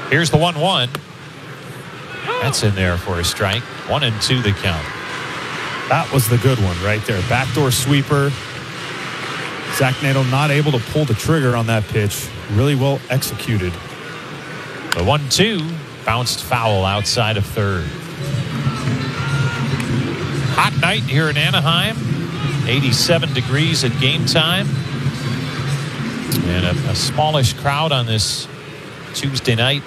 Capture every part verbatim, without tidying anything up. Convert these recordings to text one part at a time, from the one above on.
Here's the one one. That's in there for a strike. One and two the count. That was the good one right there. Backdoor sweeper. Zach Nato not able to pull the trigger on that pitch. Really well executed. The one two bounced foul outside of third. Hot night here in Anaheim. eighty-seven degrees at game time. And a, a smallish crowd on this Tuesday night.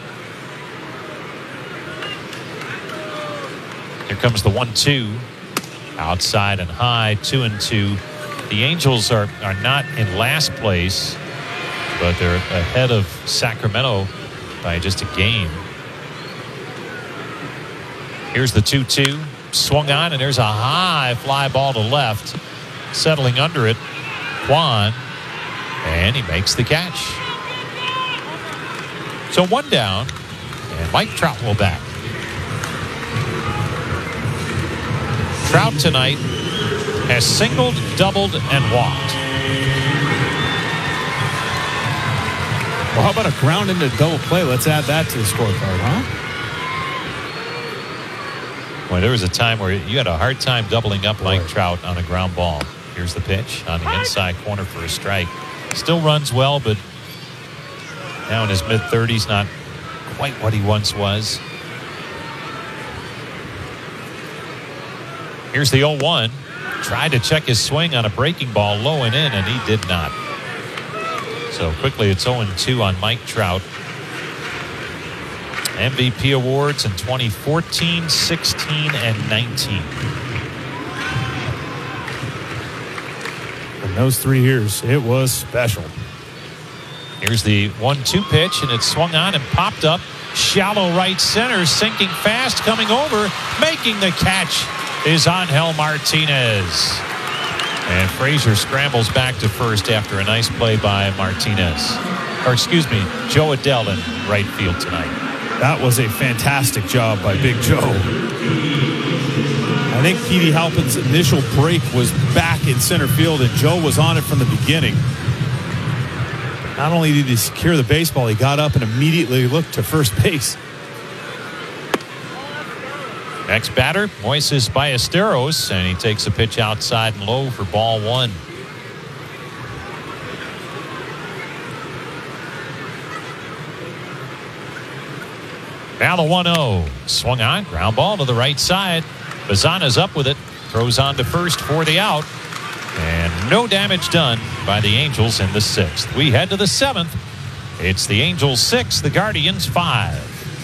Here comes the one two. Outside and high, two and two. The Angels are, are not in last place, but they're ahead of Sacramento by just a game. Here's the two two. Swung on, and there's a high fly ball to left. Settling under it, Juan, and he makes the catch. So one down, and Mike Trout will bat. Trout tonight has singled, doubled, and walked. Well, how about a ground into double play? Let's add that to the scorecard, huh? Well, there was a time where you had a hard time doubling up Mike Trout on a ground ball. Here's the pitch on the inside corner for a strike. Still runs well, but now in his mid-thirties, not quite what he once was. Here's the oh one. Tried to check his swing on a breaking ball low and in, and he did not. So quickly it's oh and two on Mike Trout. M V P awards in twenty fourteen, sixteen, and nineteen. In those three years, it was special. Here's the one two pitch, and it swung on and popped up. Shallow right center, sinking fast, coming over, making the catch is Angel Martinez. And Frazier scrambles back to first after a nice play by Martinez. Or excuse me, Joe Adell in right field tonight. That was a fantastic job by Big Joe. I think Petey Halpin's initial break was back in center field, and Joe was on it from the beginning. Not only did he secure the baseball, he got up and immediately looked to first base. Next batter, Moises Ballesteros, and he takes a pitch outside and low for ball one. Now the one oh. Swung on, ground ball to the right side. Bazana's up with it. Throws on to first for the out. And no damage done by the Angels in the sixth. We head to the seventh. It's the Angels six, the Guardians five.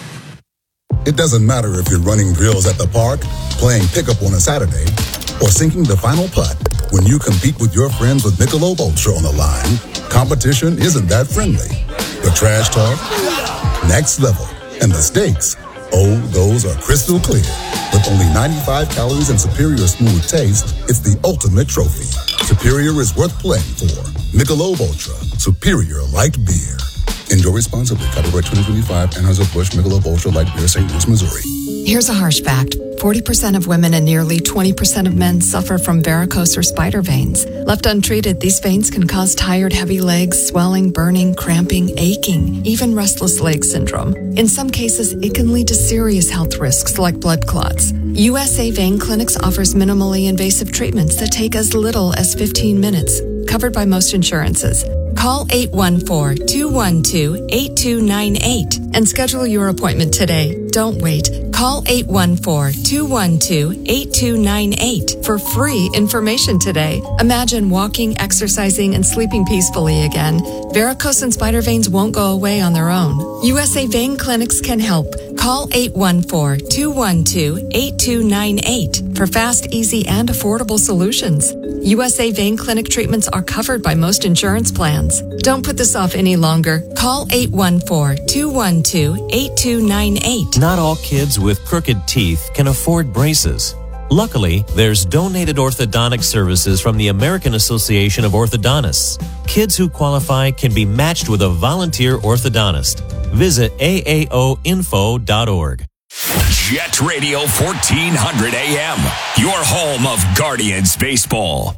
It doesn't matter if you're running drills at the park, playing pickup on a Saturday, or sinking the final putt. When you compete with your friends with Michelob Ultra on the line, competition isn't that friendly. The trash talk, next level, and the stakes, oh, those are crystal clear. With only ninety-five calories and superior smooth taste, it's the ultimate trophy. Superior is worth playing for. Michelob Ultra, superior light beer. Enjoy responsibly. Copyright twenty twenty-five, Anheuser-Busch Michelob Ultra Light Beer, Saint Louis, Missouri. Here's a harsh fact. forty percent of women and nearly twenty percent of men suffer from varicose or spider veins. Left untreated, these veins can cause tired, heavy legs, swelling, burning, cramping, aching, even restless leg syndrome. In some cases, it can lead to serious health risks like blood clots. U S A Vein Clinics offers minimally invasive treatments that take as little as fifteen minutes, covered by most insurances. Call eight one four, two one two, eight two nine eight and schedule your appointment today. Don't wait. Call eight one four, two one two, eight two nine eight for free information today. Imagine walking, exercising, and sleeping peacefully again. Varicose and spider veins won't go away on their own. U S A Vein Clinics can help. Call eight one four, two one two, eight two nine eight for fast, easy, and affordable solutions. U S A Vein Clinic treatments are covered by most insurance plans. Don't put this off any longer. Call eight one four, two one two, eight two nine eight. Not all kids with crooked teeth can afford braces. Luckily, there's donated orthodontic services from the American Association of Orthodontists. Kids who qualify can be matched with a volunteer orthodontist. Visit A A O info dot org. Jet Radio fourteen hundred A M, your home of Guardians baseball.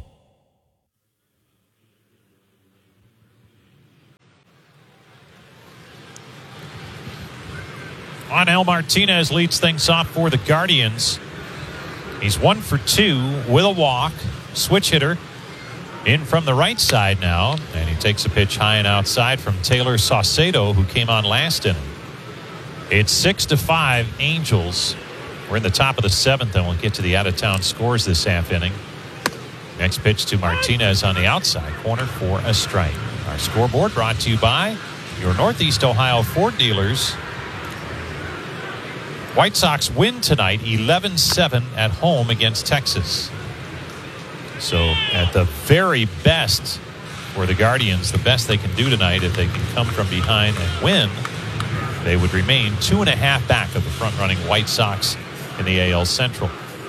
Angel Martinez leads things off for the Guardians. He's one for two with a walk. Switch hitter in from the right side now. And he takes a pitch high and outside from Taylor Saucedo, who came on last inning. It's six to five Angels. We're in the top of the seventh, and we'll get to the out-of-town scores this half inning. Next pitch to Martinez on the outside corner for a strike. Our scoreboard brought to you by your Northeast Ohio Ford dealers. White Sox win tonight eleven seven at home against Texas. So at the very best for the Guardians, the best they can do tonight, if they can come from behind and win, they would remain two and a half back of the front-running White Sox in the A L Central.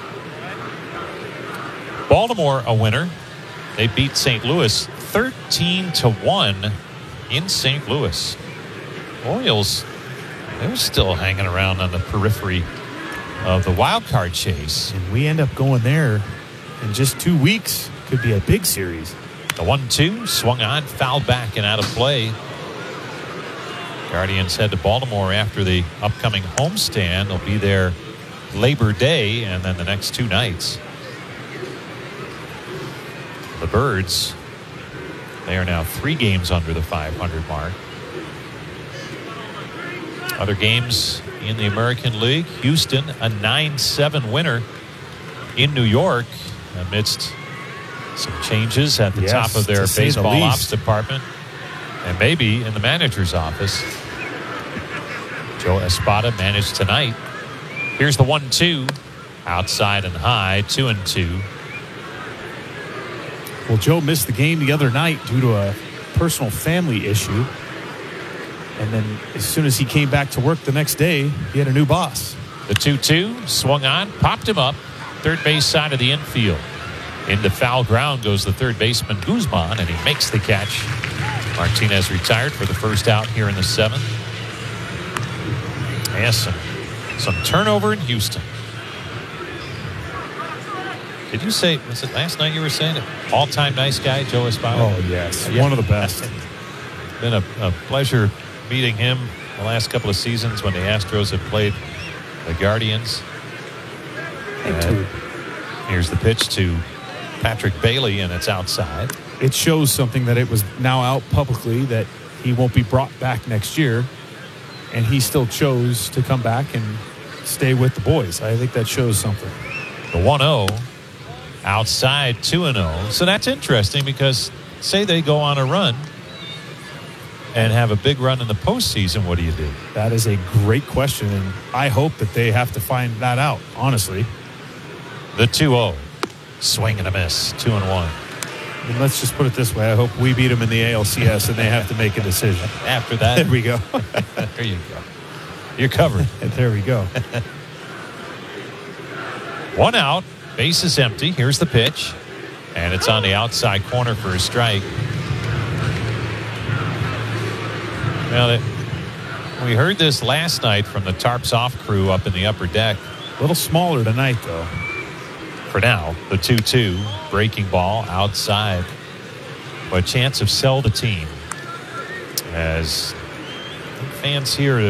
Baltimore a winner. They beat Saint Louis thirteen to one in Saint Louis. Orioles, they're still hanging around on the periphery of the wild card chase. And we end up going there in just two weeks. Could be a big series. The one two swung on, fouled back and out of play. Guardians head to Baltimore after the upcoming homestand. They'll be there Labor Day and then the next two nights. The Birds, they are now three games under the five hundred mark. Other games in the American League. Houston, a nine seven winner in New York amidst some changes at the yes, top of their baseball the ops department and maybe in the manager's office. Joe Espada managed tonight. Here's the one two. Outside and high, two and two. Well, Joe missed the game the other night due to a personal family issue. And then as soon as he came back to work the next day, he had a new boss. The two two swung on, popped him up. Third base side of the infield. Into foul ground goes the third baseman Guzman, and he makes the catch. Martinez retired for the first out here in the seventh. Yes, some, some turnover in Houston. Did you say, was it last night you were saying it? All-time nice guy, Joe Espada? Oh, yes. Yeah. One of the best. Been a, a pleasure meeting him the last couple of seasons when the Astros have played the Guardians. And here's the pitch to Patrick Bailey, and it's outside. It shows something that it was now out publicly that he won't be brought back next year, and he still chose to come back and stay with the boys. I think that shows something. The one oh, outside two and oh. So that's interesting because say they go on a run and have a big run in the postseason, what do you do? That is a great question, and I hope that they have to find that out, honestly. The two oh. Swing and a miss. Two and one. And let's just put it this way. I hope we beat them in the A L C S and they have to make a decision. After that. There we go. There you go. You're covered. And there we go. One out. Base is empty. Here's the pitch. And it's on the outside corner for a strike. Well, it, we heard this last night from the Tarps Off crew up in the upper deck. A little smaller tonight, though. For now, the two two. Breaking ball outside. But a chance of sell the team. As fans here,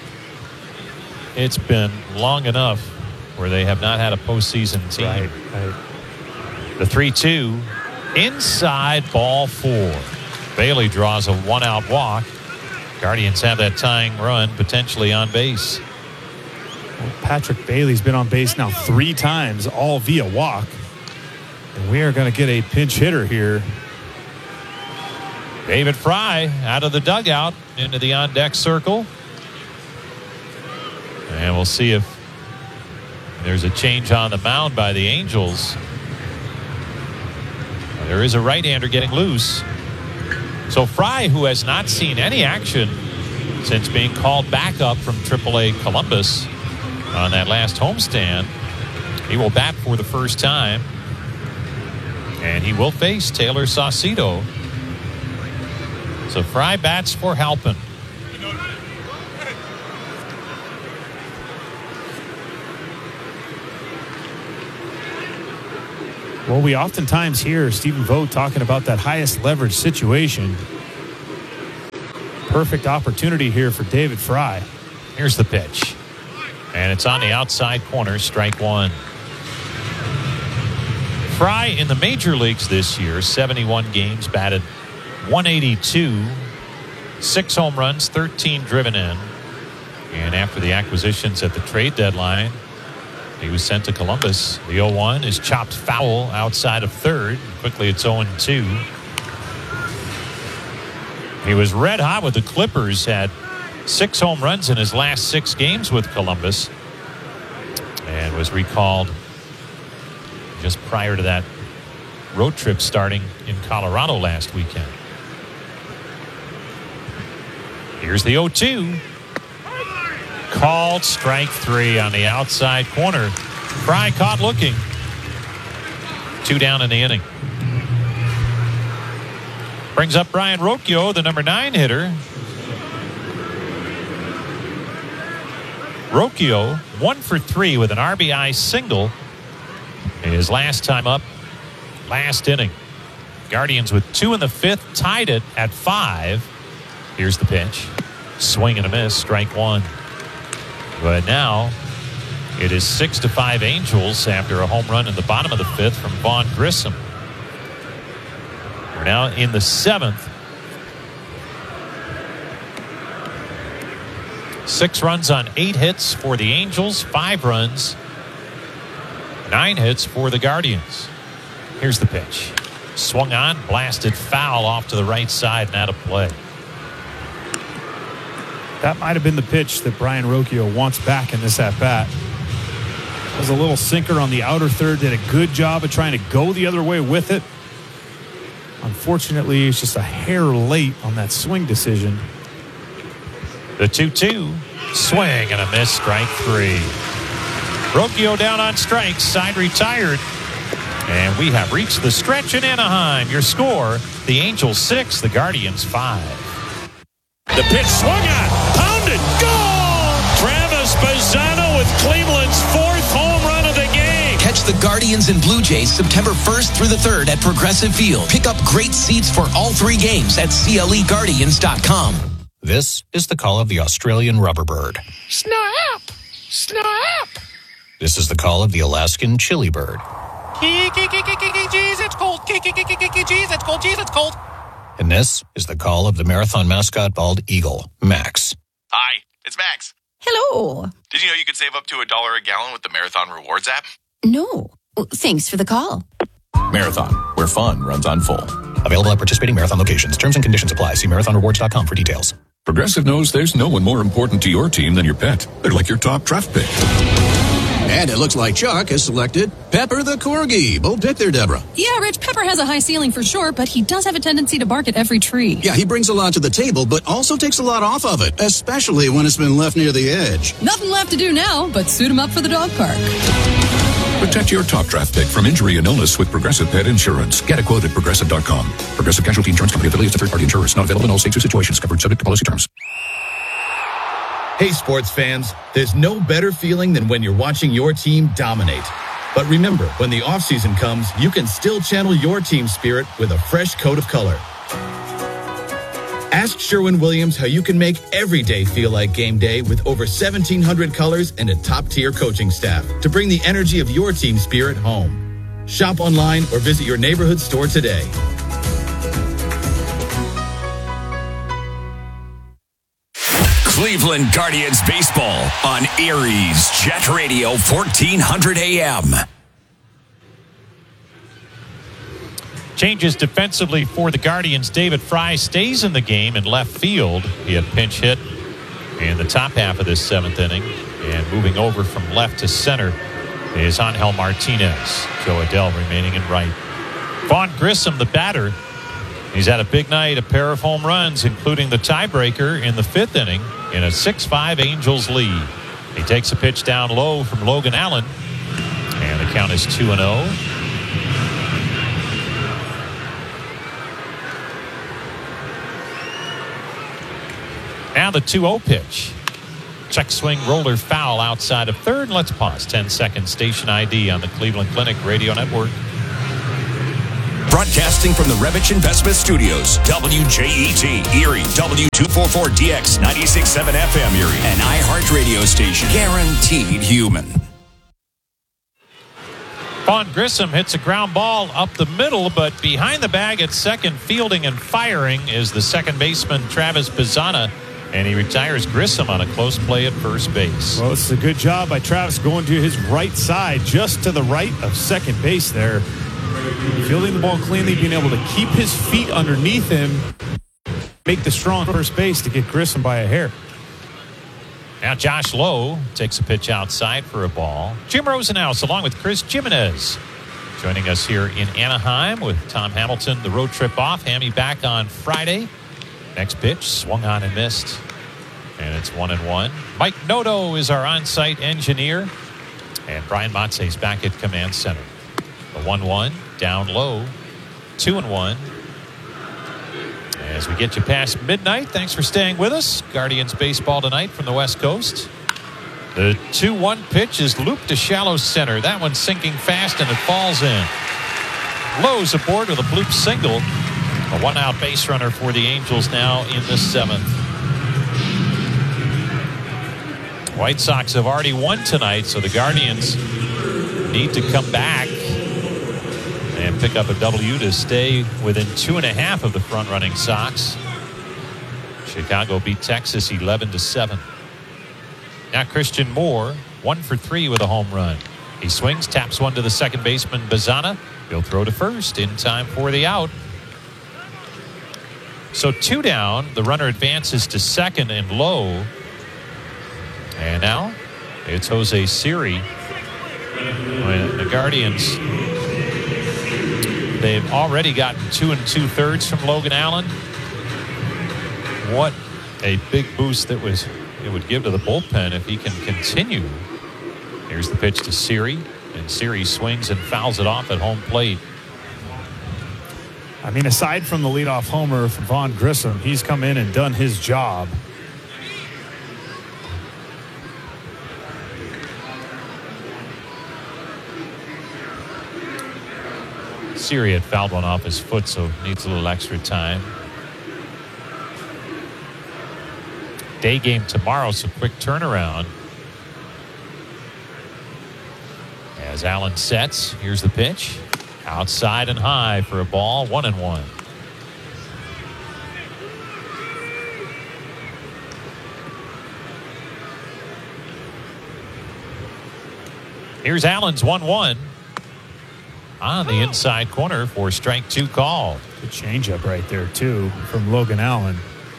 it's been long enough where they have not had a postseason team. Right, right. The three two. Inside, ball four. Bailey draws a one-out walk. Guardians have that tying run potentially on base. Well, Patrick Bailey's been on base now three times, all via walk. And we are going to get a pinch hitter here. David Fry out of the dugout into the on-deck circle. And we'll see if there's a change on the mound by the Angels. There is a right-hander getting loose. So Fry, who has not seen any action since being called back up from triple A Columbus on that last homestand, he will bat for the first time. And he will face Taylor Saucedo. So Fry bats for Halpin. Well, we oftentimes hear Stephen Vogt talking about that highest leverage situation. Perfect opportunity here for David Fry. Here's the pitch. And it's on the outside corner, strike one. Fry in the major leagues this year, seventy-one games, batted one eighty-two, six home runs, thirteen driven in. And after the acquisitions at the trade deadline, he was sent to Columbus. The oh one is chopped foul outside of third. Quickly it's oh two. He was red hot with the Clippers, had six home runs in his last six games with Columbus, and was recalled just prior to that road trip starting in Colorado last weekend. Here's the oh two. Called strike three on the outside corner. Fry caught looking. Two down in the inning. Brings up Brian Rocchio, the number nine hitter. Rocchio, one for three with an R B I single. His last time up, last inning. Guardians with two in the fifth, tied it at five. Here's the pitch. Swing and a miss, strike one. But now it is six to five Angels after a home run in the bottom of the fifth from Vaughn Grissom. We're now in the seventh. Six runs on eight hits for the Angels, five runs, nine hits for the Guardians. Here's the pitch. Swung on, blasted foul off to the right side and out of play. That might have been the pitch that Brian Rocchio wants back in this at-bat. Was a little sinker on the outer third, did a good job of trying to go the other way with it. Unfortunately, it's just a hair late on that swing decision. The two two. Swing and a miss, strike three. Rocchio down on strikes, side retired. And we have reached the stretch in Anaheim. Your score, the Angels six, the Guardians five. The pitch swung on, pounded, goal! Travis Bazzano with Cleveland's fourth home run of the game. Catch the Guardians and Blue Jays September first through the third at Progressive Field. Pick up great seats for all three games at C L E Guardians dot com. This is the call of the Australian rubberbird. Snap! Snap! This is the call of the Alaskan chili bird. Jeez, it's cold. Jeez, it's cold. Jeez, it's cold. And this is the call of the marathon mascot bald eagle, Max. Hi, it's Max. Hello. Did you know you can save up to a dollar a gallon with the Marathon Rewards app? No. Well, thanks for the call. Marathon, where fun runs on full. Available at participating Marathon locations. Terms and conditions apply. See marathon rewards dot com for details. Progressive knows there's no one more important to your team than your pet. They're like your top draft pick. And it looks like Chuck has selected Pepper the Corgi. Bold pick there, Deborah. Yeah, Rich, Pepper has a high ceiling for sure, but he does have a tendency to bark at every tree. Yeah, he brings a lot to the table, but also takes a lot off of it, especially when it's been left near the edge. Nothing left to do now, but suit him up for the dog park. Protect your top draft pick from injury and illness with Progressive Pet Insurance. Get a quote at Progressive dot com. Progressive Casualty Insurance Company affiliates to third-party insurers. Not available in all states or situations. Covered subject to policy terms. Hey, sports fans, there's no better feeling than when you're watching your team dominate. But remember, when the offseason comes, you can still channel your team spirit with a fresh coat of color. Ask Sherwin-Williams how you can make every day feel like game day with over seventeen hundred colors and a top-tier coaching staff to bring the energy of your team spirit home. Shop online or visit your neighborhood store today. Cleveland Guardians baseball on Erie's Jet Radio fourteen hundred A M. Changes defensively for the Guardians. David Fry stays in the game in left field. He had pinch hit in the top half of this seventh inning. And moving over from left to center is Angel Martinez. Joe Adell remaining in right. Vaughn Grissom, the batter. He's had a big night, a pair of home runs, including the tiebreaker in the fifth inning in a six five Angels lead. He takes a pitch down low from Logan Allen. And the count is two and oh. Now the two oh pitch. Check swing, roller foul outside of third. Let's pause. ten seconds. Station I D on the Cleveland Clinic Radio Network. Broadcasting from the Revich Investment Studios, W J E T, Erie, W two forty-four D X, ninety-six point seven F M Erie, an iHeart radio station, guaranteed human. Vaughn Grissom hits a ground ball up the middle, but behind the bag at second, fielding and firing is the second baseman, Travis Bazzana, and he retires Grissom on a close play at first base. Well, it's a good job by Travis going to his right side, just to the right of second base there. Fielding the ball cleanly, being able to keep his feet underneath him, make the strong first base to get Grissom by a hair. Now Josh Lowe takes a pitch outside for a ball. Jim Rosenhaus along with Chris Jimenez joining us here in Anaheim with Tom Hamilton. The road trip off. Hammy back on Friday. Next pitch swung on and missed. And it's one and one. Mike Noto is our on-site engineer. And Brian Matze is back at command center. The one one down low. Two and one. As we get you past midnight, thanks for staying with us. Guardians baseball tonight from the West Coast. The two one pitch is looped to shallow center. That one's sinking fast and it falls in. Lowe's aboard with a bloop single. A one-out base runner for the Angels now in the seventh. White Sox have already won tonight, so the Guardians need to come back and pick up a W to stay within two and a half of the front-running Sox. Chicago beat Texas eleven to seven. Now Christian Moore, one for three with a home run. He swings, taps one to the second baseman, Bazzana. He'll throw to first in time for the out. So two down. The runner advances to second and low. And now it's Jose Siri. When the Guardians, they've already gotten two and two thirds from Logan Allen. What a big boost that was it would give to the bullpen if he can continue. Here's the pitch to Siri, and Siri swings and fouls it off at home plate. I mean, aside from the leadoff homer from Vaughn Grissom, he's come in and done his job. Siri had fouled one off his foot, so needs a little extra time. Day game tomorrow, so quick turnaround. As Allen sets, here's the pitch. Outside and high for a ball, one and one. Here's Allen's one one. On the inside corner for strike two call. Good changeup right there, too, from Logan Allen.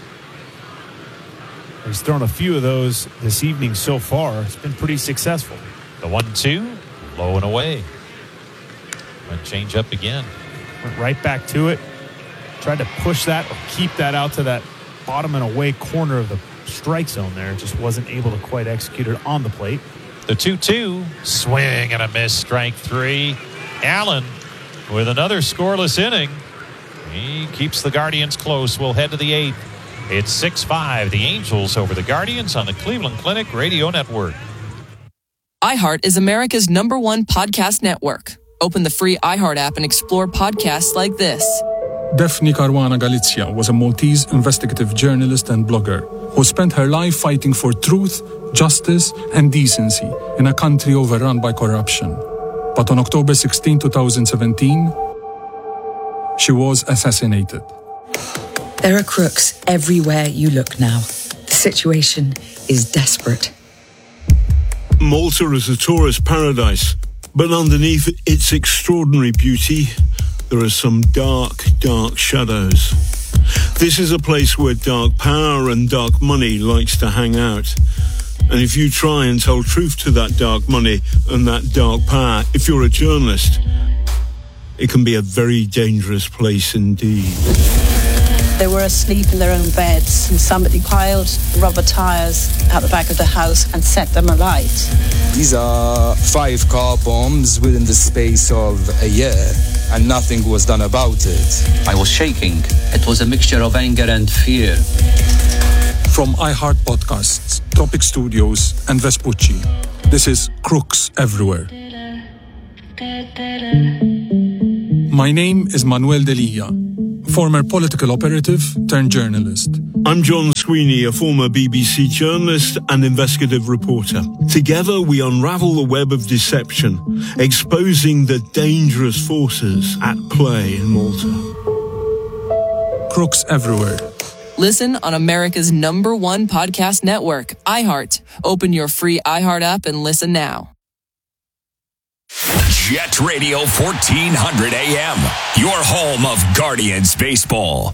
He's thrown a few of those this evening so far. It's been pretty successful. The one two, low and away. And change up again. Went right back to it. Tried to push that or keep that out to that bottom and away corner of the strike zone there. Just wasn't able to quite execute it on the plate. The two two, swing and a miss, strike three. Allen with another scoreless inning. He keeps the Guardians close. We'll head to the eighth. It's six five, the Angels over the Guardians on the Cleveland Clinic Radio Network. iHeart is America's number one podcast network. Open the free iHeart app and explore podcasts like this. Daphne Caruana Galizia was a Maltese investigative journalist and blogger who spent her life fighting for truth, justice, and decency in a country overrun by corruption. But on October sixteenth, twenty seventeen, she was assassinated. There are crooks everywhere you look now. The situation is desperate. Malta is a tourist paradise, but underneath its extraordinary beauty, there are some dark, dark shadows. This is a place where dark power and dark money likes to hang out. And if you try and tell truth to that dark money and that dark power, if you're a journalist, it can be a very dangerous place indeed. They were asleep in their own beds, and somebody piled rubber tires out the back of the house and set them alight. These are five car bombs within the space of a year, and nothing was done about it. I was shaking. It was a mixture of anger and fear. From iHeart Podcasts, Topic Studios, and Vespucci, this is Crooks Everywhere. My name is Manuel Delia, former political operative turned journalist. I'm John Sweeney, a former B B C journalist and investigative reporter. Together, we unravel the web of deception, exposing the dangerous forces at play in Malta. Crooks everywhere. Listen on America's number one podcast network, iHeart. Open your free iHeart app and listen now. Jet Radio fourteen hundred A M, your home of Guardians baseball.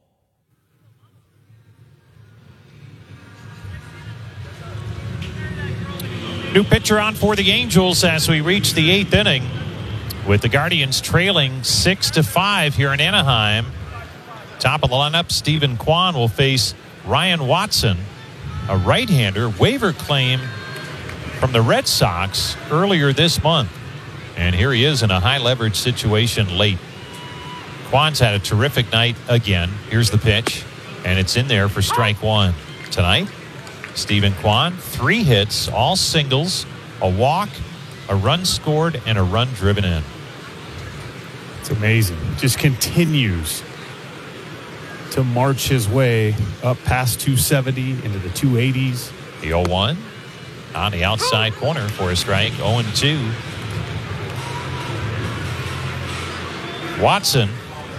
New pitcher on for the Angels as we reach the eighth inning, with the Guardians trailing six to five here in Anaheim. Top of the lineup, Stephen Kwan will face Ryan Watson, a right-hander, waiver claim from the Red Sox earlier this month. And here he is in a high-leverage situation late. Kwan's had a terrific night again. Here's the pitch, and it's in there for strike one. Tonight, Stephen Kwan, three hits, all singles, a walk, a run scored, and a run driven in. It's amazing. Just continues to march his way up past two seventy into the two eighties. The oh one on the outside corner for a strike. oh and two. Watson,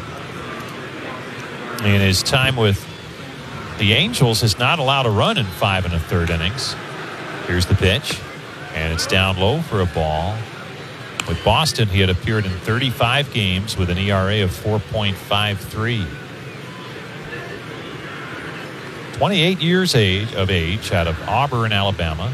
in his time with the Angels, has not allowed a run in five and a third innings. Here's the pitch, and it's down low for a ball. With Boston, he had appeared in thirty-five games with an E R A of four point five three. twenty-eight years age, of age, out of Auburn, Alabama.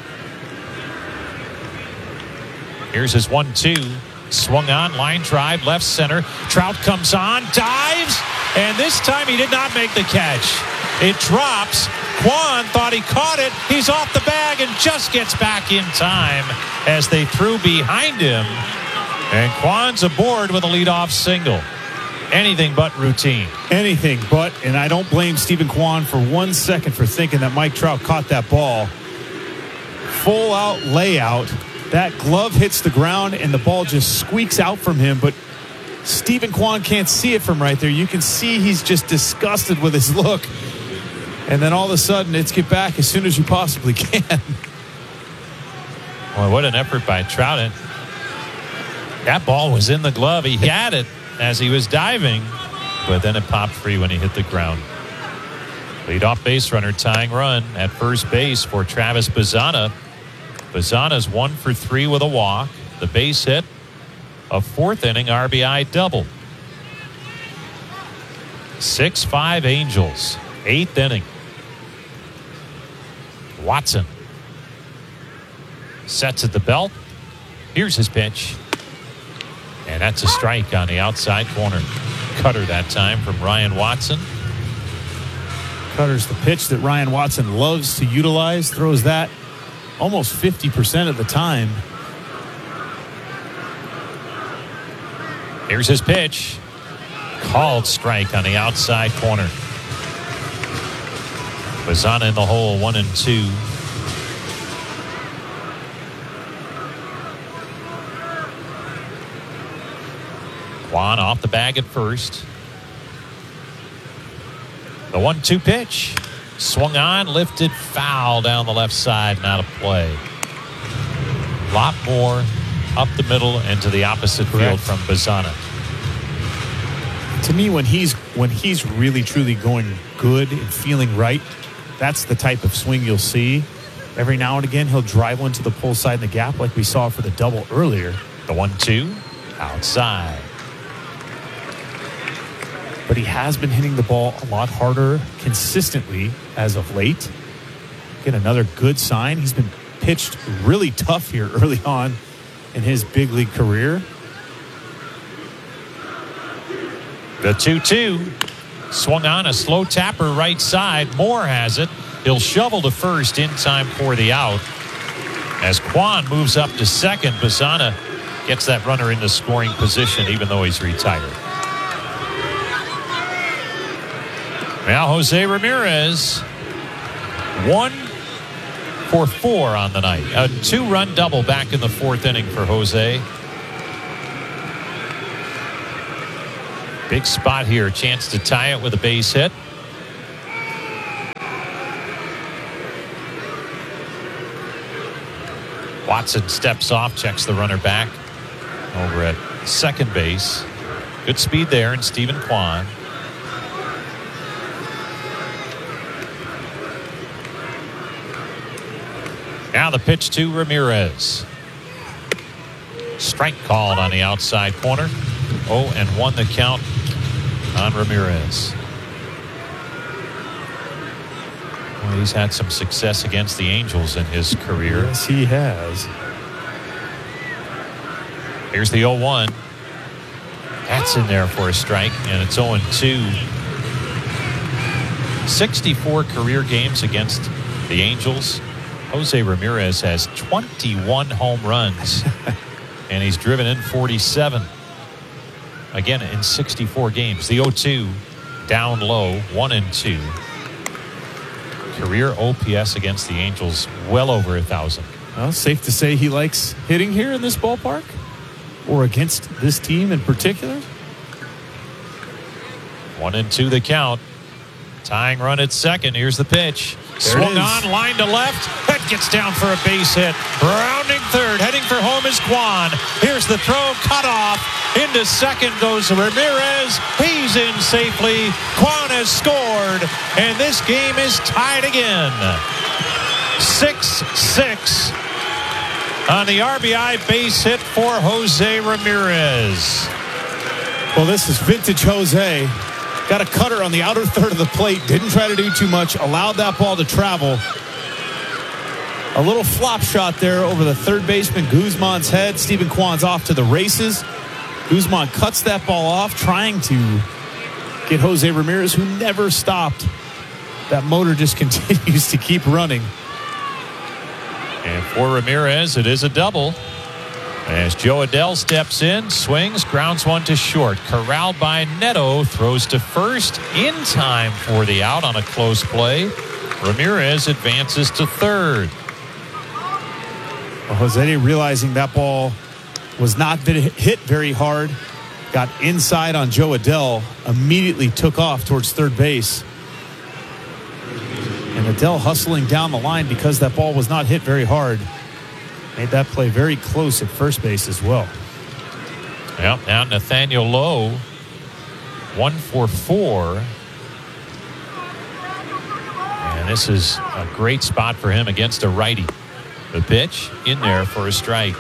Here's his one two. Swung on, line drive, left center. Trout comes on, dives, and this time he did not make the catch. It drops. Kwan thought he caught it. He's off the bag and just gets back in time as they threw behind him. And Kwan's aboard with a leadoff single. Anything but routine. Anything but, and I don't blame Stephen Kwan for one second for thinking that Mike Trout caught that ball. Full out layout. That glove hits the ground and the ball just squeaks out from him, but Stephen Kwan can't see it from right there. You can see he's just disgusted with his look. And then all of a sudden, it's get back as soon as you possibly can. Well, what an effort by Trout. That ball was in the glove. He had it as he was diving, but then it popped free when he hit the ground. Leadoff base runner tying run at first base for Travis Bazzana. Bazzana's one for three with a walk. The base hit, a fourth inning R B I double. six five Angels, eighth inning. Watson sets at the belt. Here's his pitch. And that's a strike on the outside corner. Cutter that time from Ryan Watson. Cutter's the pitch that Ryan Watson loves to utilize. Throws that almost fifty percent of the time. Here's his pitch. Called strike on the outside corner. Bazzana in the hole, one and two. Kwan off the bag at first. The one two pitch. Swung on, lifted, foul down the left side, not a play. A lot more up the middle and to the opposite Correct. field from Bazzana. To me, when he's when he's really truly going good and feeling right, that's the type of swing you'll see. Every now and again, he'll drive one to the pull side in the gap like we saw for the double earlier. The one two outside. But he has been hitting the ball a lot harder consistently as of late. Get another good sign. He's been pitched really tough here early on in his big league career. The two two. Swung on, a slow tapper right side. Moore has it. He'll shovel to first in time for the out. As Kwan moves up to second, Bazzana gets that runner into scoring position even though he's retired. Now Jose Ramirez, one for four on the night. A two-run double back in the fourth inning for Jose. Big spot here. Chance to tie it with a base hit. Watson steps off, checks the runner back over at second base. Good speed there in Stephen Kwan. Now the pitch to Ramirez. Strike called on the outside corner. oh and one the count on Ramirez. Well, he's had some success against the Angels in his career. Yes, he has. Here's the oh one. That's in there for a strike, and it's oh and two. sixty-four career games against the Angels. Jose Ramirez has twenty-one home runs, and he's driven in forty-seven. Again, in sixty-four games. The oh two down low, one and two. Career O P S against the Angels, well over a thousand. Well, safe to say he likes hitting here in this ballpark, or against this team in particular. One and two the count. Tying run at second. Here's the pitch. There Swung on, line to left. That gets down for a base hit. Rounding third, heading for home is Kwan. Here's the throw, cut off. Into second goes Ramirez. He's in safely. Kwan has scored, and this game is tied again. six six on the R B I base hit for Jose Ramirez. Well, this is vintage Jose. Got a cutter on the outer third of the plate. Didn't try to do too much. Allowed that ball to travel. A little flop shot there over the third baseman Guzman's head. Stephen Kwan's off to the races. Guzman cuts that ball off, trying to get Jose Ramirez, who never stopped. That motor just continues to keep running. And for Ramirez, it is a double. As Joe Adell steps in, swings, grounds one to short. Corralled by Neto, throws to first in time for the out on a close play. Ramirez advances to third. Well, Jose, realizing that ball was not hit very hard, got inside on Joe Adell, immediately took off towards third base. And Adell hustling down the line because that ball was not hit very hard. Made that play very close at first base as well. Well, now Nathaniel Lowe, one for four. And this is a great spot for him against a righty. The pitch in there for a strike.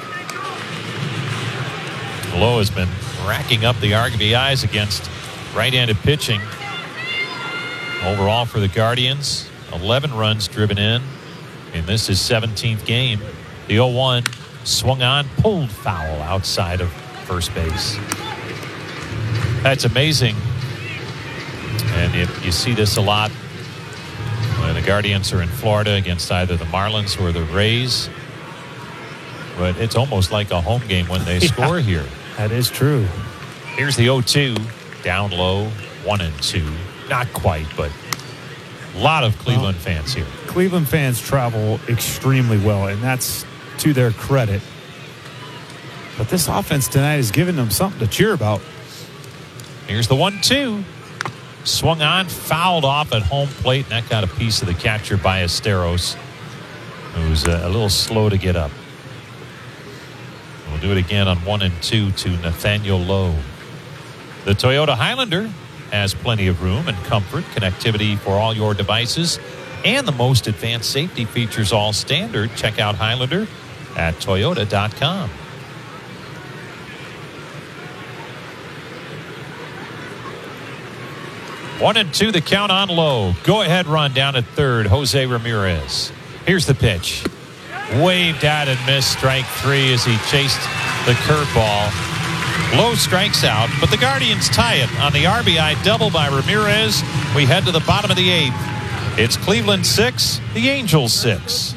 Lowe has been racking up the R B Is against right-handed pitching. Overall for the Guardians, eleven runs driven in. And this is seventeenth game. The oh one swung on, pulled foul outside of first base. That's amazing. And you, you see this a lot when the Guardians are in Florida against either the Marlins or the Rays. But it's almost like a home game when they yeah, score here. That is true. Here's the oh two, down low, one and two. Not quite, but a lot of Cleveland well, fans here. Cleveland fans travel extremely well, and that's to their credit. But this offense tonight has given them something to cheer about. Here's the one two. Swung on, fouled off at home plate, and that got a piece of the catcher Ballesteros, who's a, a little slow to get up. We'll do it again on one and two to Nathaniel Lowe. The Toyota Highlander has plenty of room and comfort, connectivity for all your devices, and the most advanced safety features all standard. Check out Highlander at toyota dot com. One and two, the count on Lowe. Go ahead run down at third, Jose Ramirez. Here's the pitch. Waved out and missed, strike three as he chased the curveball. Lowe strikes out, but the Guardians tie it on the R B I double by Ramirez. We head to the bottom of the eighth. It's Cleveland six, the Angels six.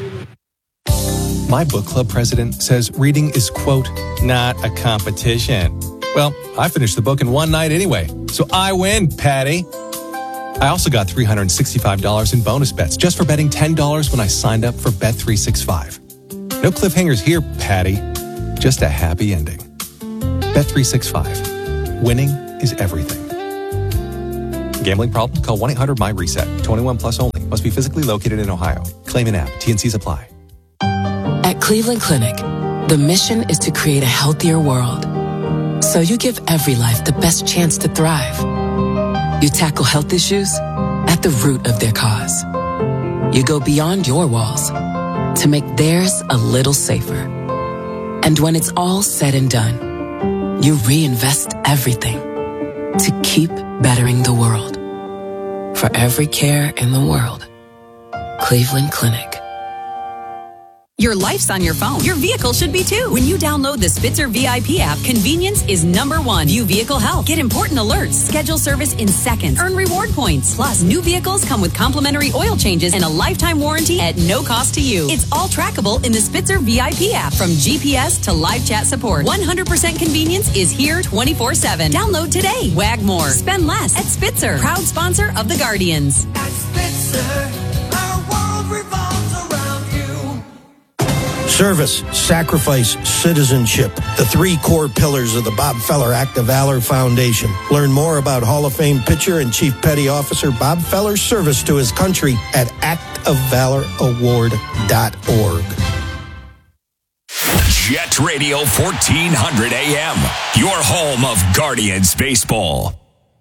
My book club president says reading is, quote, not a competition. Well, I finished the book in one night anyway, so I win, Patty. I also got three hundred sixty-five dollars in bonus bets just for betting ten dollars when I signed up for Bet three sixty-five. No cliffhangers here, Patty. Just a happy ending. Bet three sixty-five. Winning is everything. Gambling problem? Call one eight hundred M Y reset. twenty-one plus only. Must be physically located in Ohio. Claim an app. T N Cs apply. At Cleveland Clinic, the mission is to create a healthier world. So you give every life the best chance to thrive. You tackle health issues at the root of their cause. You go beyond your walls to make theirs a little safer. And when it's all said and done, you reinvest everything to keep bettering the world. For every care in the world, Cleveland Clinic. Your life's on your phone. Your vehicle should be too. When you download the Spitzer V I P app, convenience is number one. View vehicle health. Get important alerts. Schedule service in seconds. Earn reward points. Plus, new vehicles come with complimentary oil changes and a lifetime warranty at no cost to you. It's all trackable in the Spitzer V I P app. From G P S to live chat support, one hundred percent convenience is here twenty-four seven. Download today. Wag more. Spend less at Spitzer. Proud sponsor of the Guardians. At Spitzer, our world revolves around you. Service, sacrifice, citizenship. The three core pillars of the Bob Feller Act of Valor Foundation. Learn more about Hall of Fame pitcher and Chief Petty Officer Bob Feller's service to his country at act of valor award dot org. Jet Radio fourteen hundred A M, your home of Guardians baseball.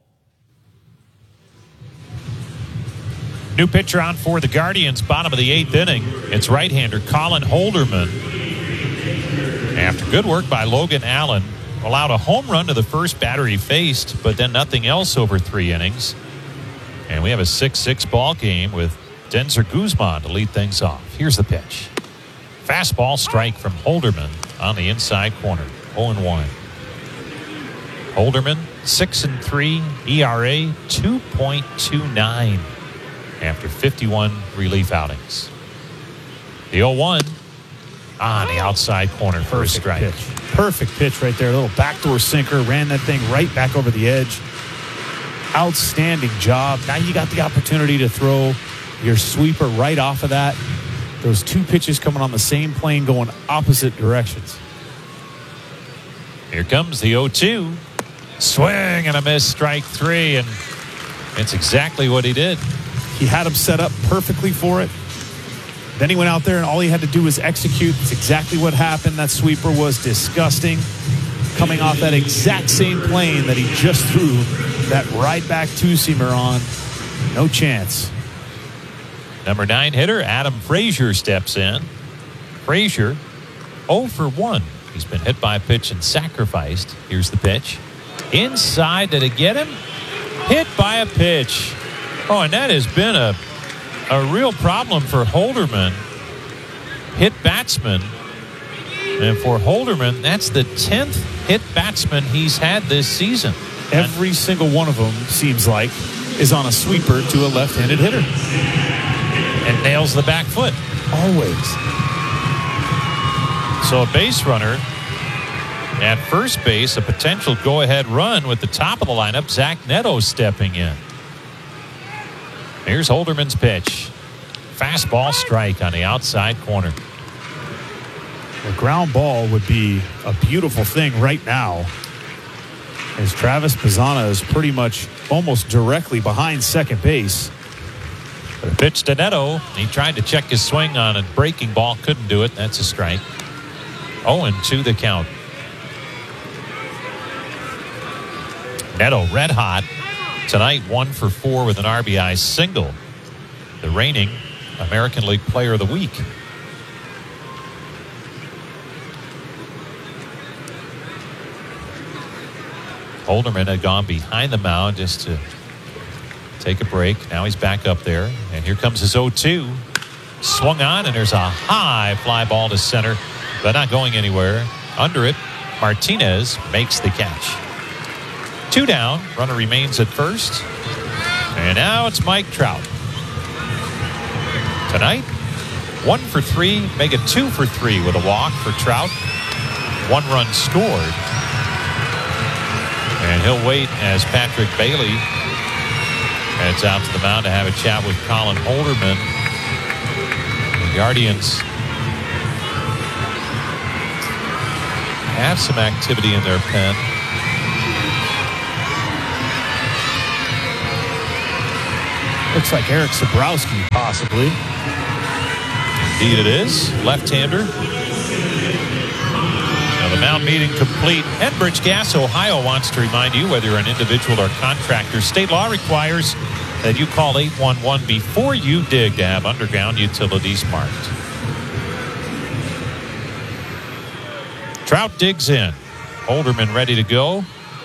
New pitcher on for the Guardians, bottom of the eighth inning. It's right-hander Colin Holderman. After good work by Logan Allen, allowed a home run to the first batter he faced, but then nothing else over three innings. And we have a six six ball game with Denzer Guzman to lead things off. Here's the pitch. Fastball strike from Holderman on the inside corner. oh and one. Holderman, six and three, E R A two point two nine. After fifty-one relief outings. The oh one on the outside corner for a strike. Pitch. Perfect pitch right there. A little backdoor sinker. Ran that thing right back over the edge. Outstanding job. Now you got the opportunity to throw your sweeper right off of that. Those two pitches coming on the same plane going opposite directions. Here comes the oh two. Swing and a miss, strike three. And it's exactly what he did. He had him set up perfectly for it. Then he went out there and all he had to do was execute. That's exactly what happened. That sweeper was disgusting. Coming off that exact same plane that he just threw that right back two-seamer on. No chance. Number nine hitter Adam Frazier steps in. Frazier oh for one. He's been hit by a pitch and sacrificed. Here's the pitch. Inside, did it get him? Hit by a pitch. Oh, and that has been a a real problem for Holderman. Hit batsman. And for Holderman, that's the tenth hit batsman he's had this season. Every single one of them, seems like, is on a sweeper to a left-handed hitter. And nails the back foot. Always. So a base runner at first base, a potential go-ahead run with the top of the lineup, Zach Neto stepping in. Here's Holderman's pitch. Fastball strike on the outside corner. A ground ball would be a beautiful thing right now, as Travis Pizzana is pretty much almost directly behind second base. But a pitch to Neto. He tried to check his swing on a breaking ball. Couldn't do it. That's a strike. oh and two the count. Neto red hot. Tonight, one for four with an R B I single. The reigning American League Player of the Week. Holderman had gone behind the mound just to take a break. Now he's back up there. And here comes his oh two. Swung on, and there's a high fly ball to center, but not going anywhere. Under it, Martinez makes the catch. Two down. Runner remains at first. And now it's Mike Trout. Tonight, one for three, make it two for three with a walk for Trout. One run scored. And he'll wait as Patrick Bailey heads out to the mound to have a chat with Colin Holderman. The Guardians have some activity in their pen. Looks like Eric Sabrowski, possibly. Indeed it is. Left-hander. Now the mound meeting complete. Enbridge Gas, Ohio wants to remind you, whether you're an individual or contractor, state law requires that you call eight one one before you dig to have underground utilities marked. Trout digs in. Holderman ready to go.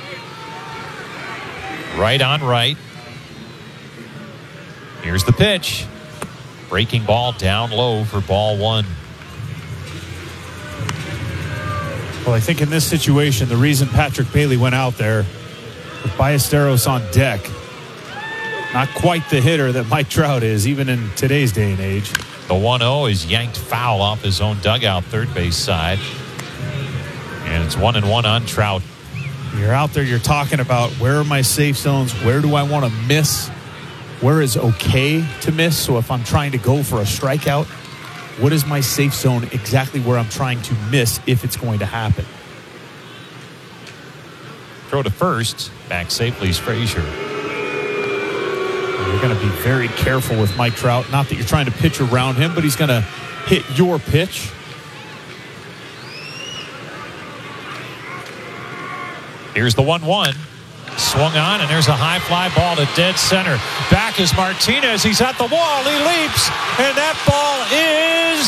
Right on right. Here's the pitch. Breaking ball down low for ball one. Well, I think in this situation, the reason Patrick Bailey went out there with Ballesteros on deck, not quite the hitter that Mike Trout is, even in today's day and age. The one oh is yanked foul off his own dugout third base side. And it's one and one on Trout. You're out there, you're talking about where are my safe zones? Where do I want to miss? Where is okay to miss? So if I'm trying to go for a strikeout, what is my safe zone exactly where I'm trying to miss if it's going to happen? Throw to first. Back safely is Frazier. You're going to be very careful with Mike Trout. Not that you're trying to pitch around him, but he's going to hit your pitch. Here's the one one. Swung on, and there's a high fly ball to dead center. Back is Martinez. He's at the wall. He leaps, and that ball is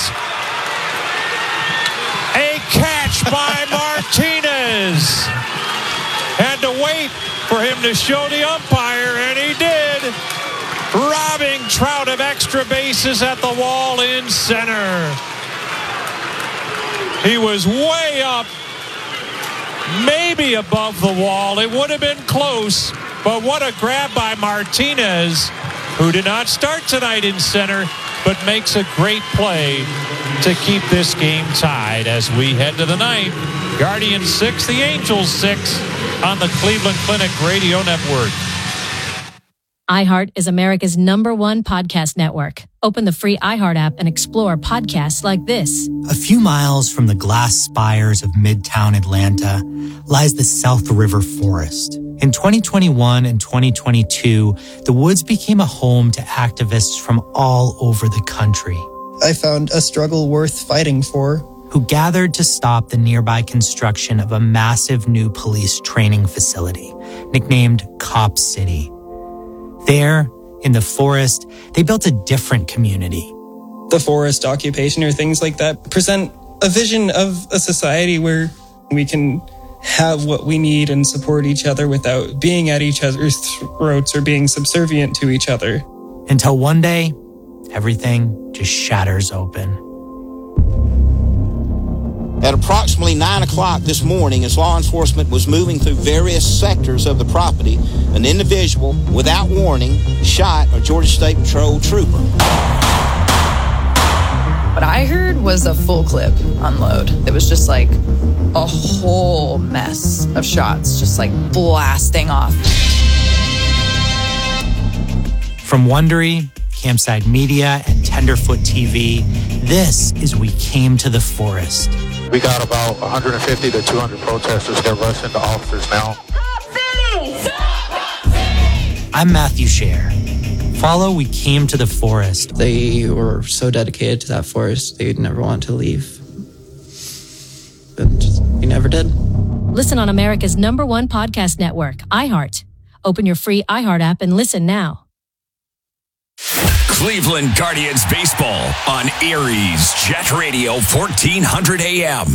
a catch by Martinez. Had to wait for him to show the umpire, and he did. Robbing Trout of extra bases at the wall in center. He was way up, maybe above the wall. It would have been close, but what a grab by Martinez, who did not start tonight in center, but makes a great play to keep this game tied as we head to the ninth. Guardians six, the Angels six on the Cleveland Clinic Radio Network. iHeart is America's number one podcast network. Open the free iHeart app and explore podcasts like this. A few miles from the glass spires of Midtown Atlanta lies the South River Forest. In twenty twenty-one and twenty twenty-two, the woods became a home to activists from all over the country. I found a struggle worth fighting for. Who gathered to stop the nearby construction of a massive new police training facility, nicknamed Cop City. There, in the forest, they built a different community. The forest occupation or things like that present a vision of a society where we can have what we need and support each other without being at each other's throats or being subservient to each other. Until one day, everything just shatters open. At approximately nine o'clock this morning, as law enforcement was moving through various sectors of the property, an individual, without warning, shot a Georgia State Patrol trooper. What I heard was a full clip unload. It was just like a whole mess of shots, just like blasting off. From Wondery, Campside Media, and Tenderfoot T V, this is We Came to the Forest. We got about one hundred fifty to two hundred protesters that rush into offices now. I'm Matthew Scher. Follow We Came to the Forest. They were so dedicated to that forest, they'd never want to leave. But just, we never did. Listen on America's number one podcast network, iHeart. Open your free iHeart app and listen now. Cleveland Guardians baseball on Aries Jet Radio fourteen hundred A M.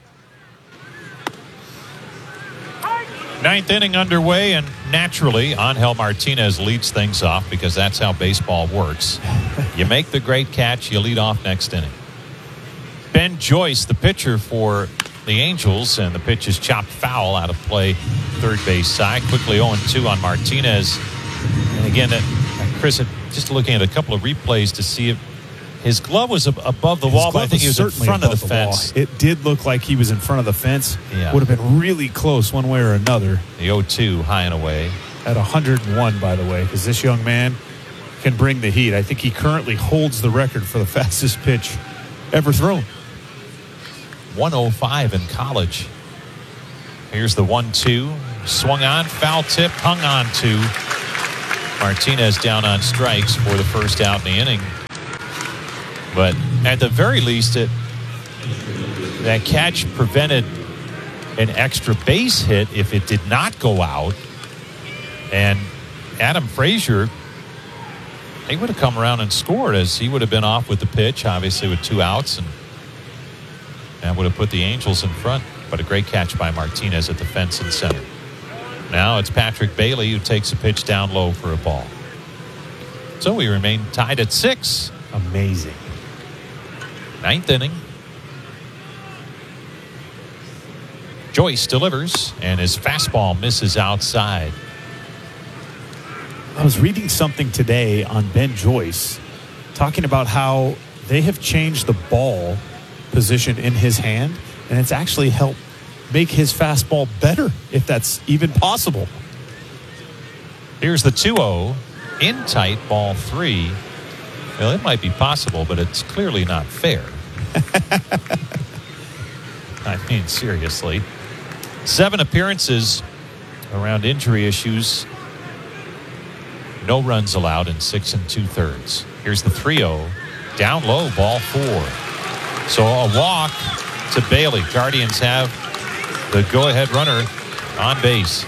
Ninth inning underway, and naturally, Angel Martinez leads things off because that's how baseball works. You make the great catch, you lead off next inning. Ben Joyce, the pitcher for the Angels, and the pitch is chopped foul out of play, third base side. Quickly oh and two on Martinez. And again, Chris, just looking at a couple of replays to see if his glove was above the wall, but I think he was in front of the fence. It did look like he was in front of the fence. Yeah. Would have been really close one way or another. The oh two high and away. At one hundred one, by the way, because this young man can bring the heat. I think he currently holds the record for the fastest pitch ever thrown. one oh five in college. Here's the one two. Swung on, foul tip, hung on to. Martinez down on strikes for the first out in the inning. But at the very least, it that catch prevented an extra base hit if it did not go out. And Adam Frazier, he would have come around and scored, as he would have been off with the pitch, obviously with two outs, and that would have put the Angels in front. But a great catch by Martinez at the fence in center. Now it's Patrick Bailey who takes a pitch down low for a ball. So we remain tied at six. Amazing. Ninth inning. Joyce delivers, and his fastball misses outside. I was reading something today on Ben Joyce talking about how they have changed the ball position in his hand, and it's actually helped make his fastball better, if that's even possible. Here's the two oh. In tight, ball three. Well, it might be possible, but it's clearly not fair. I mean, seriously. Seven appearances around injury issues. No runs allowed in six and two thirds. Here's the three oh. Down low, ball four. So a walk to Bailey. Guardians have the go-ahead runner on base.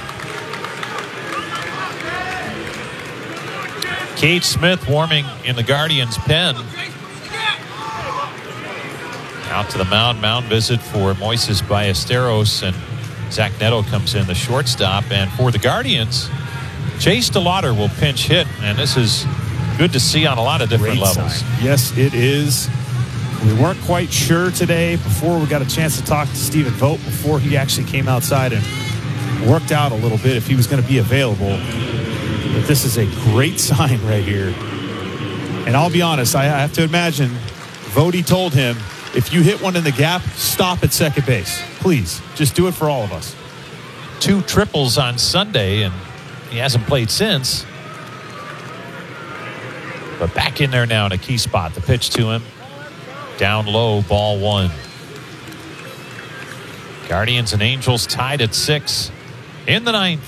Cade Smith warming in the Guardians' pen. Out to the mound. Mound visit for Moises Ballesteros, and Zach Neto comes in, the shortstop. And for the Guardians, Chase DeLauder will pinch hit, and this is good to see on a lot of different Great levels. sign. Yes, it is. We weren't quite sure today before we got a chance to talk to Stephen Vogt before he actually came outside and worked out a little bit if he was going to be available. But this is a great sign right here. And I'll be honest, I have to imagine Vogt told him, if you hit one in the gap, stop at second base. Please, just do it for all of us. Two triples on Sunday, and he hasn't played since. But back in there now in a key spot. The pitch to him. Down low, ball one. Guardians and Angels tied at six in the ninth.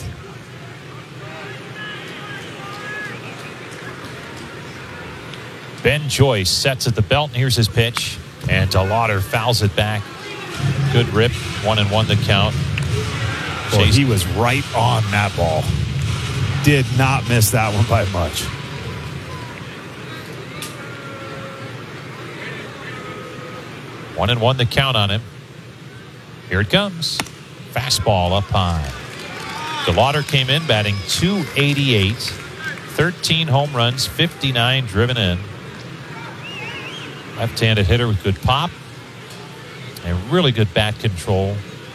Ben Joyce sets at the belt, and here's his pitch. And DeLauder fouls it back. Good rip. One and one the count. Boy, he was right on that ball. Did not miss that one by much. One and one the count on him. Here it comes. Fastball up high. DeLauder came in batting two eighty-eight. thirteen home runs, fifty-nine driven in. Left-handed hitter with good pop. And really good bat control.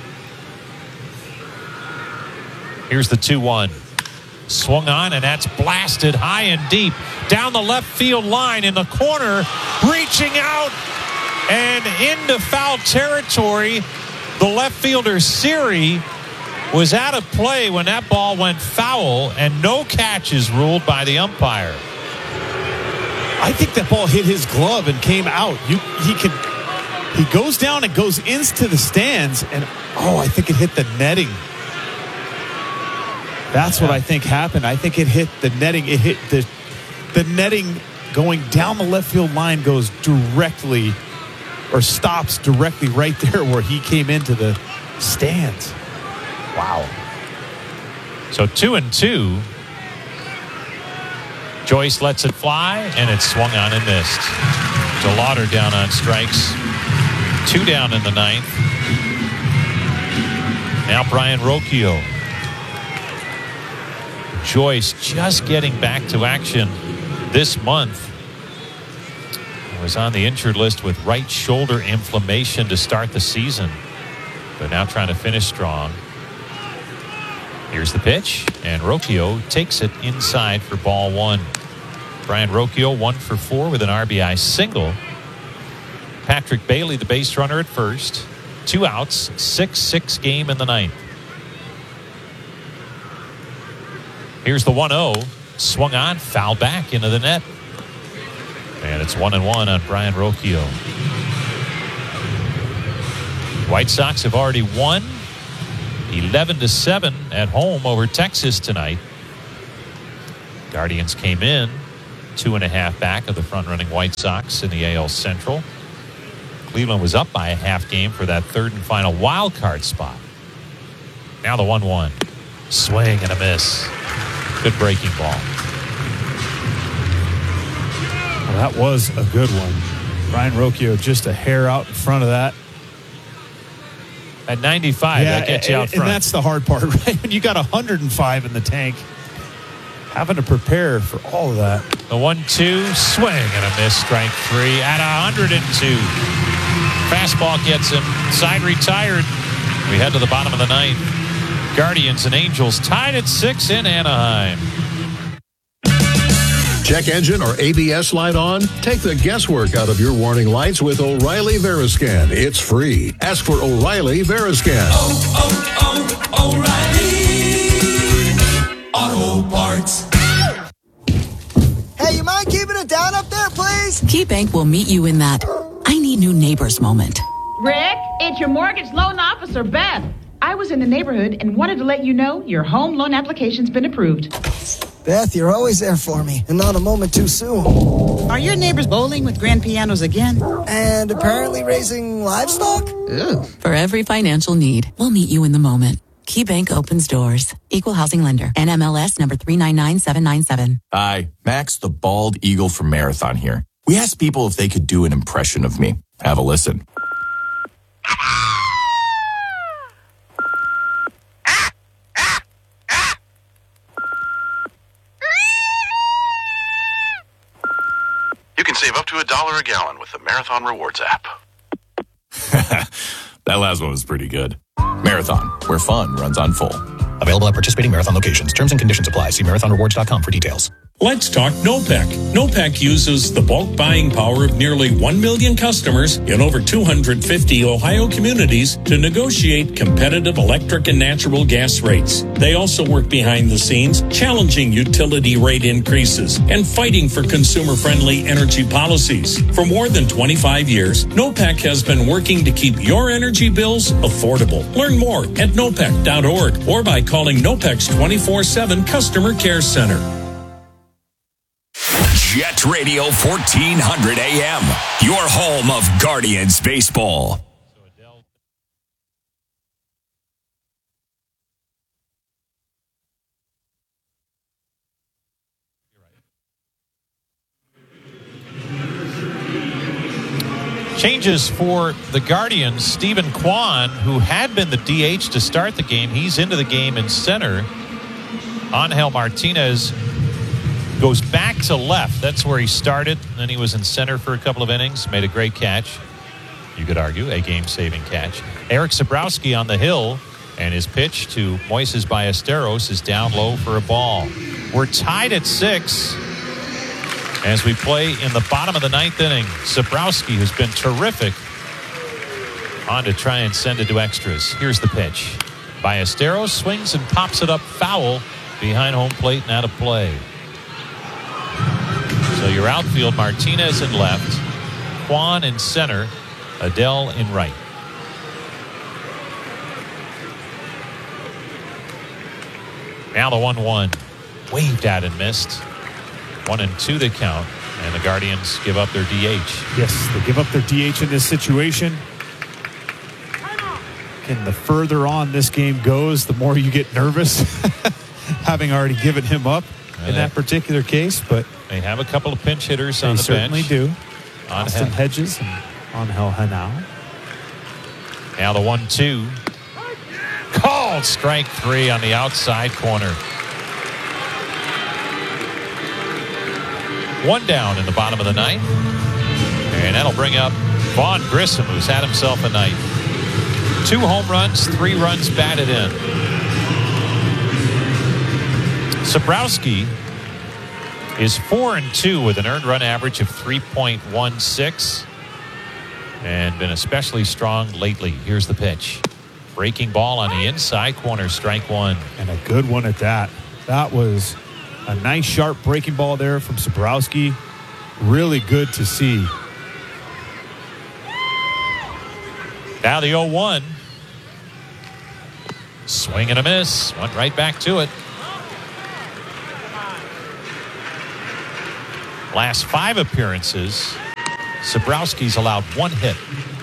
Here's the two one. Swung on, and that's blasted high and deep. Down the left field line in the corner. Reaching out and into foul territory. The left fielder, Siri, was out of play when that ball went foul, and no catch is ruled by the umpire. I think that ball hit his glove and came out. You, he could, he goes down and goes into the stands, and oh, I think it hit the netting. That's yeah. what I think happened. I think it hit the netting. It hit the the netting going down the left field line, goes directly or stops directly right there where he came into the stands. Wow. So two and two. Joyce lets it fly, and it's swung on and missed. DeLauder down on strikes. Two down in the ninth. Now Brian Rocchio. Joyce just getting back to action this month. Was on the injured list with right shoulder inflammation to start the season, but now trying to finish strong. Here's the pitch, and Rocchio takes it inside for ball one. Brian Rocchio one for four with an R B I single. Patrick Bailey, the base runner at first. Two outs, six six game in the ninth. Here's the one oh. Swung on, foul back into the net. And it's one and one on Brian Rocchio. White Sox have already won eleven to seven at home over Texas tonight. Guardians came in two and a half back of the front-running White Sox in the A L Central. Cleveland was up by a half game for that third and final wild card spot. Now the one one. Swing and a miss. Good breaking ball. Well, that was a good one. Ryan Rocchio just a hair out in front of that. At ninety-five, yeah, that gets you out front. And that's the hard part, right? When you got one hundred five in the tank, having to prepare for all of that. The one two, swing and a miss, strike three at one hundred two. Fastball gets him. Side retired. We head to the bottom of the ninth. Guardians and Angels tied at six in Anaheim. Check engine or A B S light on? Take the guesswork out of your warning lights with O'Reilly Veriscan. It's free. Ask for O'Reilly Veriscan. Oh, oh, oh, O'Reilly Auto Parts. Hey, you mind keeping it down up there, please? KeyBank will meet you in that I need new neighbors moment. Rick, it's your mortgage loan officer, Beth. I was in the neighborhood and wanted to let you know your home loan application's been approved. Beth, you're always there for me, and not a moment too soon. Are your neighbors bowling with grand pianos again? And apparently raising livestock? Ooh. For every financial need, we'll meet you in the moment. KeyBank opens doors. Equal housing lender. N M L S number three nine nine seven nine seven. Hi, Max the Bald Eagle from Marathon here. We asked people if they could do an impression of me. Have a listen. You can save up to a dollar a gallon with the Marathon Rewards app. That last one was pretty good. Marathon, where fun runs on full. Available at participating Marathon locations. Terms and conditions apply. See marathon rewards dot com for details. Let's talk NOPEC. NOPEC uses the bulk buying power of nearly one million customers in over two hundred fifty Ohio communities to negotiate competitive electric and natural gas rates. They also work behind the scenes, challenging utility rate increases and fighting for consumer-friendly energy policies. For more than twenty-five years, NOPEC has been working to keep your energy bills affordable. Learn more at nopec dot org or by calling NOPEC's twenty-four seven Customer Care Center. Jet Radio fourteen hundred A M, your home of Guardians baseball. Changes for the Guardians. Stephen Kwan, who had been the D H to start the game, he's into the game in center. Angel Martinez goes back to left. That's where he started. Then he was in center for a couple of innings. Made a great catch. You could argue a game-saving catch. Eric Sabrowski on the hill, and his pitch to Moises Ballesteros is down low for a ball. We're tied at six as we play in the bottom of the ninth inning. Sabrowski, who's been terrific, on to try and send it to extras. Here's the pitch. Ballesteros swings and pops it up foul behind home plate and out of play. So your outfield, Martinez in left, Kwan in center, Adele in right. Now the one one. Waved at and missed. One and two the count. And the Guardians give up their D H. Yes, they give up their D H in this situation. And the further on this game goes, the more you get nervous, having already given him up in that particular case. But they have a couple of pinch hitters they on the certainly bench. do. On Austin Hen- Hedges and Angel Henao. Now the one two. Called strike three on the outside corner. One down in the bottom of the ninth. And that'll bring up Vaughn Grissom, who's had himself a night. Two home runs, three runs batted in. Sabrowski is four and two with an earned run average of three point one six and been especially strong lately. Here's the pitch. Breaking ball on the inside corner, strike one. And a good one at that. That was a nice sharp breaking ball there from Sabrowski. Really good to see. Now the oh one. Swing and a miss. Went right back to it. last five appearances, Sabrowski's allowed one hit.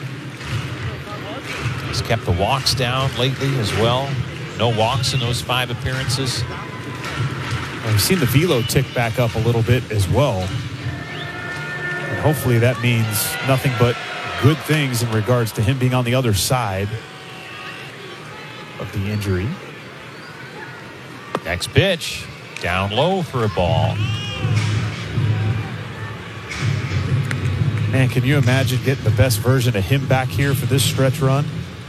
He's kept the walks down lately as well. No walks in those five appearances. Well, we've seen the velo tick back up a little bit as well. And hopefully that means nothing but good things in regards to him being on the other side of the injury. Next pitch, down low for a ball. Man, can you imagine getting the best version of him back here for this stretch run?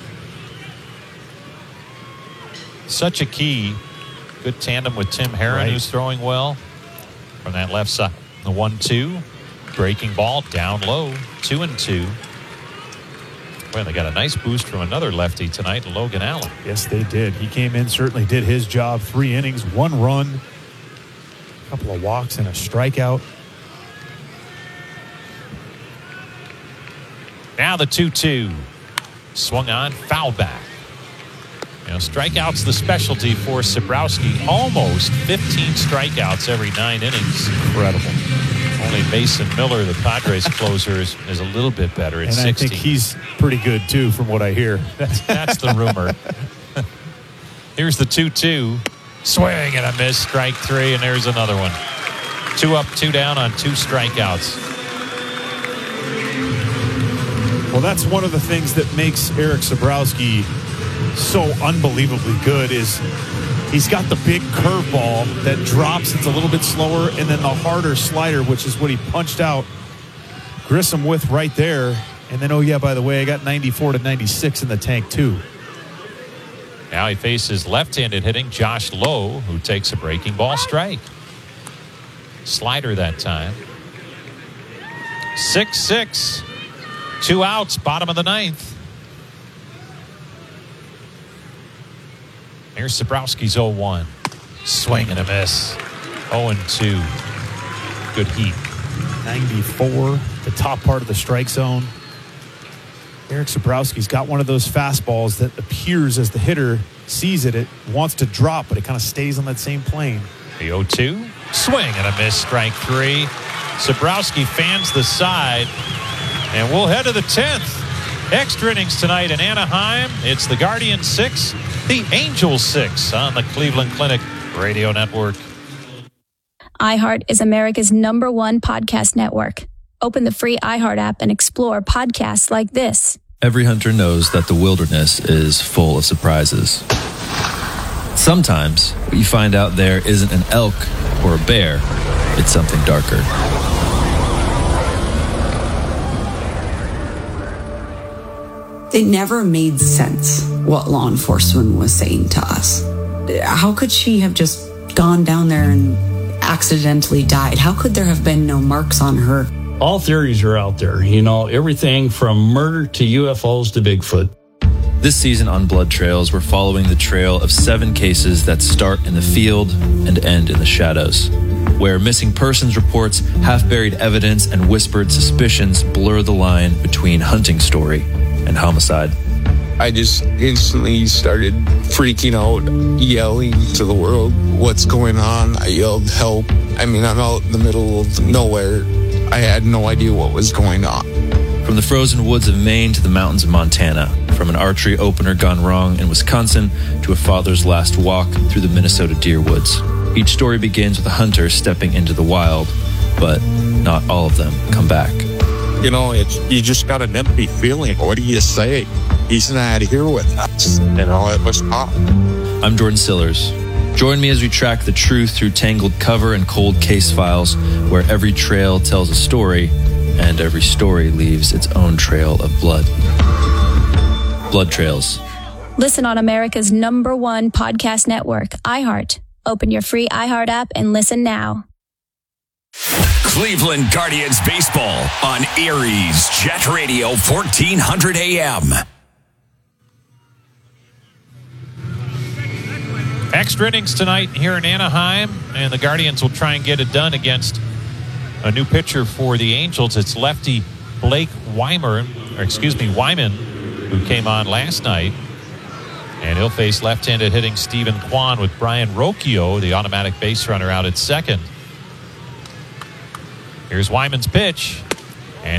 Such a key. Good tandem with Tim Herron, right, who's throwing well from that left side. The one two. Breaking ball down low. Two and two. Well, they got a nice boost from another lefty tonight, Logan Allen. Yes, they did. He came in, certainly did his job. Three innings, one run, a couple of walks, and a strikeout. Now the two two. Swung on, foul back. You know, strikeouts the specialty for Sabrowski. Almost fifteen strikeouts every nine innings. Incredible. Only Mason Miller, the Padres closer, is, is a little bit better at and sixteen. I think he's pretty good, too, from what I hear. That's, that's the rumor. Here's the two two. Swing and a miss. Strike three, and there's another one. Two up, two down on two strikeouts. Well, that's one of the things that makes Eric Sabrowski so unbelievably good is he's got the big curveball that drops. It's a little bit slower, and then the harder slider, which is what he punched out Grissom with right there. And then, oh, yeah, by the way, I got ninety-four to ninety-six in the tank, too. Now he faces left-handed hitting Josh Lowe, who takes a breaking ball strike. Slider that time. six six. Two outs, bottom of the ninth. Here's Sabrowski's oh one. Swing and a miss. oh and two. Good heat. ninety-four, the top part of the strike zone. Eric Sabrowski's got one of those fastballs that appears as the hitter sees it. It wants to drop, but it kind of stays on that same plane. The oh two. Swing and a miss. Strike three. Sabrowski fans the side. And we'll head to the tenth. Extra innings tonight in Anaheim. It's the Guardians six, the Angels six on the Cleveland Clinic Radio Network. iHeart is America's number one podcast network. Open the free iHeart app and explore podcasts like this. Every hunter knows that the wilderness is full of surprises. Sometimes what you find out there isn't an elk or a bear, it's something darker. It never made sense what law enforcement was saying to us. How could she have just gone down there and accidentally died? How could there have been no marks on her? All theories are out there, you know, everything from murder to U F Os to Bigfoot. This season on Blood Trails, we're following the trail of seven cases that start in the field and end in the shadows, where missing persons reports, half-buried evidence, and whispered suspicions blur the line between hunting story and homicide. I just instantly started freaking out, yelling to the world, what's going on? I yelled, help. I mean, I'm out in the middle of nowhere. I had no idea what was going on. From the frozen woods of Maine to the mountains of Montana, from an archery opener gone wrong in Wisconsin to a father's last walk through the Minnesota deer woods. Each story begins with a hunter stepping into the wild, but not all of them come back. You know, it's, you just got an empty feeling. What do you say? He's not here with us. You know, it was tough. I'm Jordan Sillers. Join me as we track the truth through tangled cover and cold case files, where every trail tells a story and every story leaves its own trail of blood. Blood Trails. Listen on America's number one podcast network, iHeart. Open your free iHeart app and listen now. Cleveland Guardians baseball on Erie's Jet Radio fourteen hundred A M. Extra innings tonight here in Anaheim, and the Guardians will try and get it done against a new pitcher for the Angels. It's lefty Blake Weimer, or excuse me, Wyman, who came on last night. And he'll face left-handed hitting Stephen Kwan with Brian Rocchio, the automatic base runner, out at second. Here's Wyman's pitch.